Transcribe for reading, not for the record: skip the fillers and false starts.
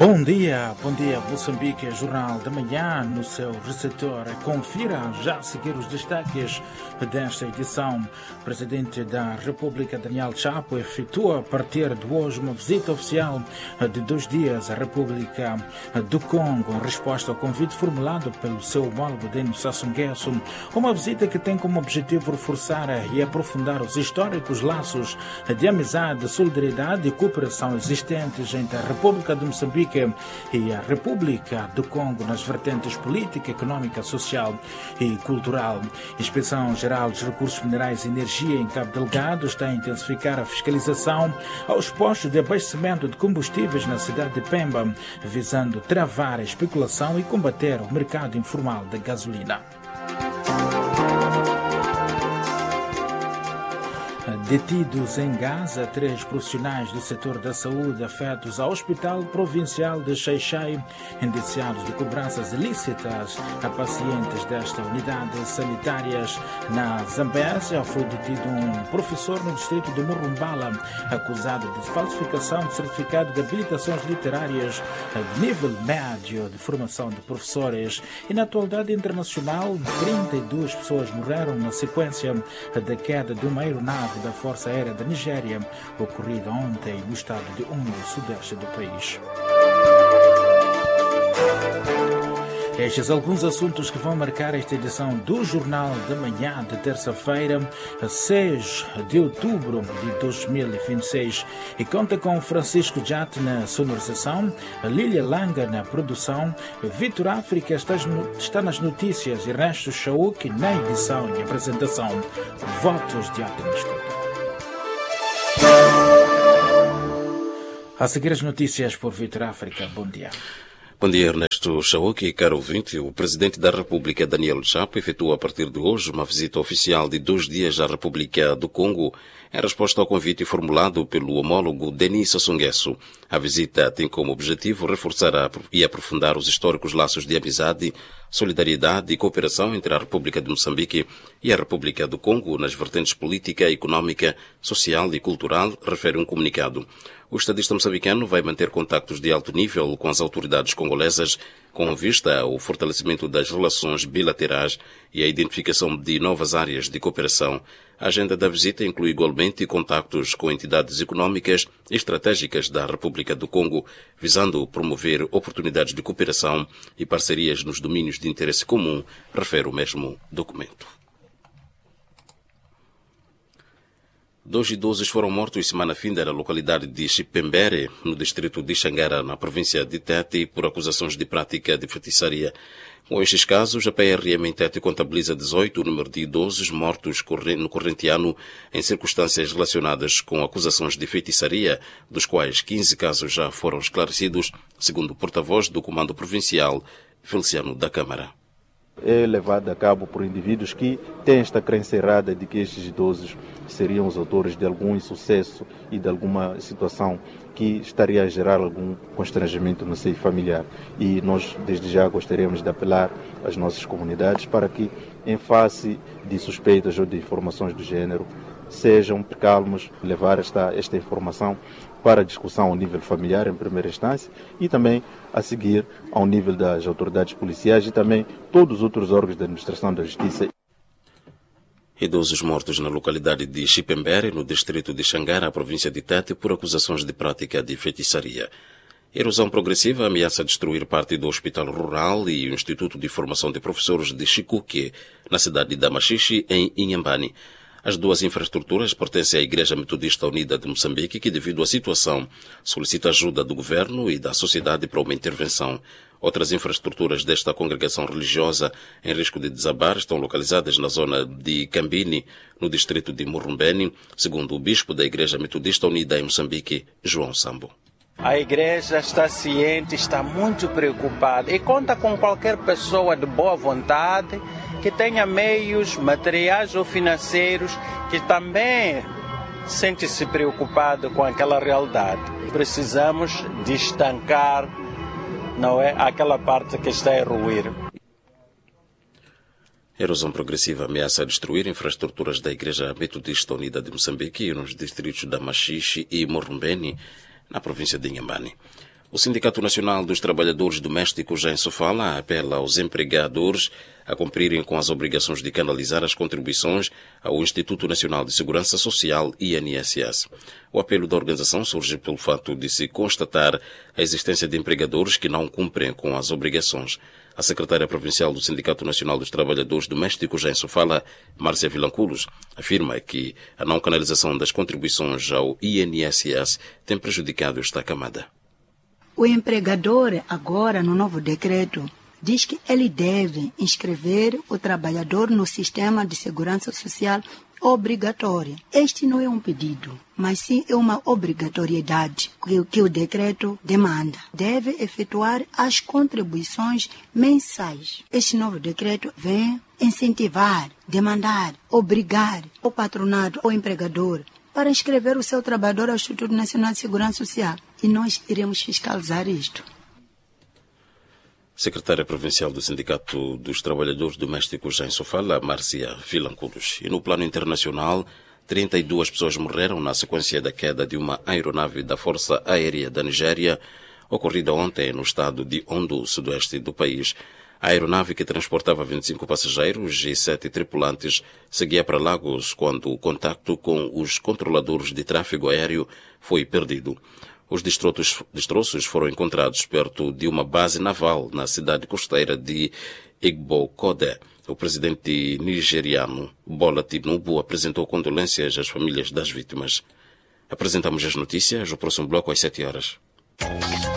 Bom dia, Moçambique, Jornal da Manhã no seu receptor. Confira já a seguir os destaques desta edição. O Presidente da República, Daniel Chapo, efetua a partir de hoje uma visita oficial de 2 dias à República do Congo, em resposta ao convite formulado pelo seu homólogo Denis Sassou Nguesso. Uma visita que tem como objetivo reforçar e aprofundar os históricos laços de amizade, solidariedade e cooperação existentes entre a República de Moçambique e a República do Congo nas vertentes política, econômica, social e cultural. A Inspeção-Geral dos Recursos Minerais e Energia em Cabo Delgado está a intensificar a fiscalização aos postos de abastecimento de combustíveis na cidade de Pemba, visando travar a especulação e combater o mercado informal da gasolina. Detidos em Gaza, 3 profissionais do setor da saúde afetos ao Hospital Provincial de Xai-Xai, indiciados de cobranças ilícitas a pacientes desta unidade sanitárias. Na Zambésia foi detido um professor no distrito de Murumbala, acusado de falsificação de certificado de habilitações literárias de nível médio de formação de professores. E na atualidade internacional, 32 pessoas morreram na sequência da queda de uma aeronave da Força Aérea da Nigéria, ocorrida ontem no estado de Undo, sudeste do país. Estes alguns assuntos que vão marcar esta edição do Jornal da Manhã de terça-feira, 6 de outubro de 2026. E conta com Francisco Jat na sonorização, Lília Langa na produção, Vitor África está nas notícias e Ernesto Chauk na edição e apresentação. Votos de ótima escuta. A seguir as notícias por Vitor África. Bom dia. Bom dia, Ernesto Chauk e caro ouvinte. O Presidente da República, Daniel Chapo, efetua a partir de hoje uma visita oficial de 2 dias à República do Congo, em resposta ao convite formulado pelo homólogo Denis Sassou Nguesso. A visita tem como objetivo reforçar e aprofundar os históricos laços de amizade, solidariedade e cooperação entre a República de Moçambique e a República do Congo nas vertentes política, econômica, social e cultural, refere um comunicado. O estadista moçambicano vai manter contactos de alto nível com as autoridades congolesas com vista ao fortalecimento das relações bilaterais e a identificação de novas áreas de cooperação. A agenda da visita inclui igualmente contactos com entidades econômicas e estratégicas da República do Congo, visando promover oportunidades de cooperação e parcerias nos domínios de interesse comum, refere o mesmo documento. 2 idosos foram mortos semana finda na localidade de Chipembere, no distrito de Xangara, na província de Tete, por acusações de prática de feitiçaria. Com estes casos, a PRM em Tete contabiliza 18 o número de idosos mortos no corrente ano em circunstâncias relacionadas com acusações de feitiçaria, dos quais 15 casos já foram esclarecidos, segundo o porta-voz do Comando Provincial, Feliciano da Câmara. É levado a cabo por indivíduos que têm esta crença errada de que estes idosos seriam os autores de algum insucesso e de alguma situação que estaria a gerar algum constrangimento no seio familiar. E nós, desde já, gostaríamos de apelar às nossas comunidades para que, em face de suspeitas ou de informações do género, sejam calmos, levar esta informação para a discussão ao nível familiar, em primeira instância, e também a seguir ao nível das autoridades policiais e também todos os outros órgãos da administração da justiça. Idosos mortos na localidade de Chipembere, no distrito de Xangara, província de Tete, por acusações de prática de feitiçaria. Erosão progressiva ameaça destruir parte do Hospital Rural e o Instituto de Formação de Professores de Chikuque, na cidade de Machixe, em Inhambane. As duas infraestruturas pertencem à Igreja Metodista Unida de Moçambique, que, devido à situação, solicita ajuda do governo e da sociedade para uma intervenção. Outras infraestruturas desta congregação religiosa em risco de desabar estão localizadas na zona de Cambini, no distrito de Murumbeni, segundo o bispo da Igreja Metodista Unida em Moçambique, João Sambo. A igreja está ciente, está muito preocupada e conta com qualquer pessoa de boa vontade que tenha meios materiais ou financeiros que também sente-se preocupado com aquela realidade. Precisamos de estancar, não é, aquela parte que está a ruir. Erosão progressiva ameaça destruir infraestruturas da Igreja Metodista Unida de Moçambique nos distritos da Machixe e Morumbeni, na província de Inhambane. O Sindicato Nacional dos Trabalhadores Domésticos em Sofala apela aos empregadores a cumprirem com as obrigações de canalizar as contribuições ao Instituto Nacional de Segurança Social, INSS. O apelo da organização surge pelo fato de se constatar a existência de empregadores que não cumprem com as obrigações. A secretária provincial do Sindicato Nacional dos Trabalhadores Domésticos em Sofala, Márcia Vilanculos, afirma que a não canalização das contribuições ao INSS tem prejudicado esta camada. O empregador, agora, no novo decreto, diz que ele deve inscrever o trabalhador no sistema de segurança social obrigatória. Este não é um pedido, mas sim é uma obrigatoriedade que o decreto demanda. Deve efetuar as contribuições mensais. Este novo decreto vem incentivar, demandar, obrigar o patronato ou empregador para inscrever o seu trabalhador ao Instituto Nacional de Segurança Social. E nós iremos fiscalizar isto. Secretária Provincial do Sindicato dos Trabalhadores Domésticos em Sofala, Márcia Vilanculos. E no plano internacional, 32 pessoas morreram na sequência da queda de uma aeronave da Força Aérea da Nigéria, ocorrida ontem no estado de Ondo, sudoeste do país. A aeronave, que transportava 25 passageiros e 7 tripulantes, seguia para Lagos quando o contacto com os controladores de tráfego aéreo foi perdido. Os destroços foram encontrados perto de uma base naval na cidade costeira de Igbokode. O presidente nigeriano Bola Tinubu apresentou condolências às famílias das vítimas. Apresentamos as notícias, o próximo bloco às 7 horas.